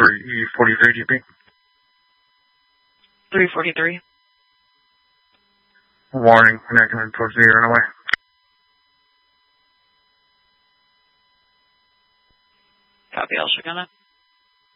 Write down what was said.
343 GP. 343. Warning, we're not coming towards the runaway. Copy, I'll check on that.